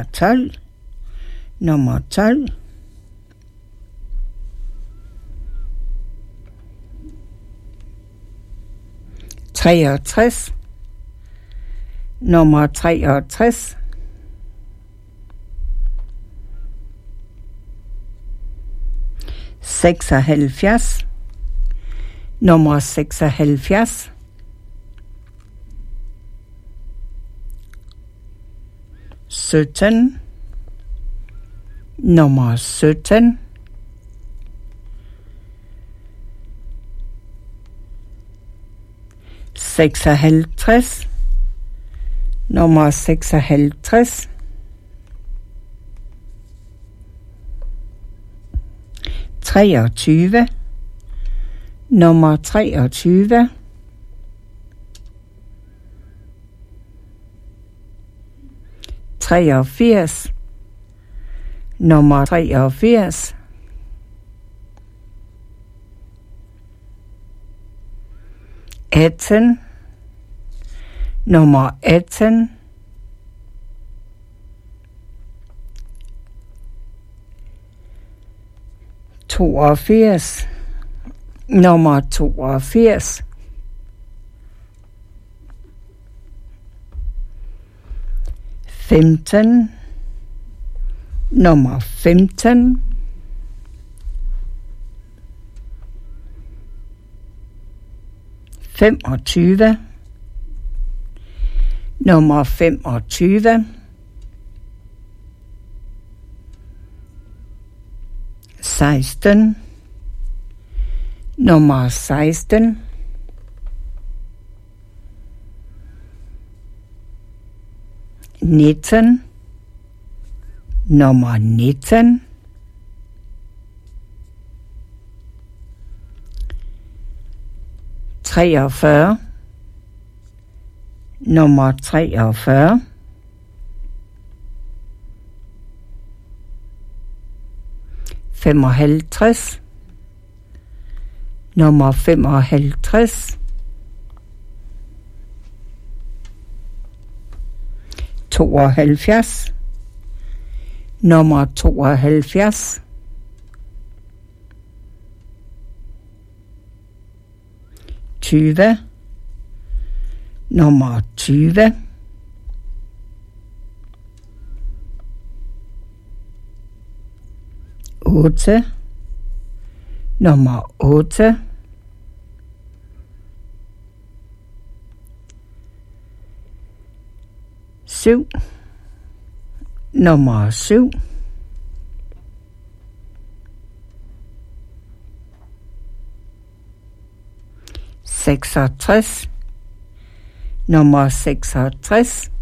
12, nummer 12, treogtres, nummer 63, seksoghalvfjerds, nummer 76, sytten, nummer 17, seksoghalvtreds, nummer 56, treogtyve, nummer 23, treogfirs, nummer 83, atten, nummer 18, toogfirs, nummer 82, femten, nummer 15, femogtyve, nummer 25, seksten, nummer 16, nitten, nummer 19, treogfyrre, nummer 43, femoghalvtreds, nummer 55, tooghalvfjerds, nummer 72, tyve, nummer 20, otte, nummer 8, syv, nummer 7, seksogtres, nummer 66,